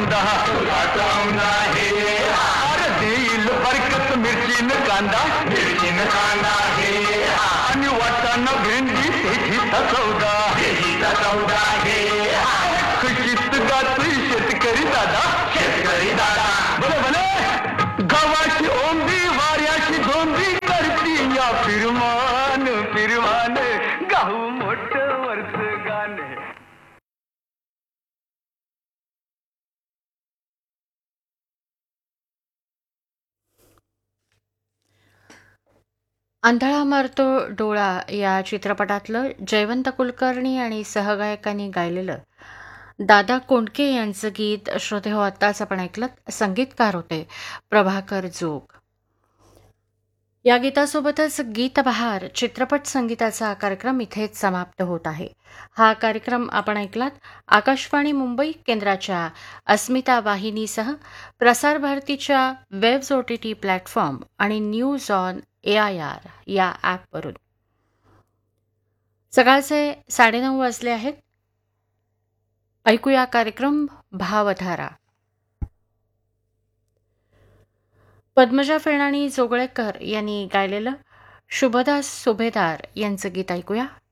औंदा फुलाचा औंदा हे अरे देईल बरकत मिरचीन कांदा हे आणि वाटाणा भेंडी तेजीचा सौदा हे कशीत गातोय शेतकरी दादा भले भले गव्हाची ओंबी वाऱ्याची धोंबी करती या फिरमान गाऊ मोठ वरच गाणे. आंधळा मारतो डोळा या चित्रपटातलं जयवंत कुलकर्णी आणि सहगायकांनी गायलेलं दादा कोंडके यांचं गीत श्रोते हो आत्ताच आपण ऐकलं. संगीतकार होते प्रभाकर जोग. या गीतासोबतच गीतबहार चित्रपट संगीताचा कार्यक्रम इथेच समाप्त होत आहे. हा कार्यक्रम आपण ऐकलात आकाशवाणी मुंबई केंद्राच्या अस्मिता वाहिनीसह प्रसार भारतीच्या वेब्स OTT प्लॅटफॉर्म आणि न्यूज ऑन AIR या ॲपवरून. सकाळचे 9:30 वाजले आहेत. ऐकूया कार्यक्रम भावधारा. पद्मजा फेणाणी जोगळेकर यांनी गायलेलं शुभदास सुभेदार यांचं गीत ऐकूया.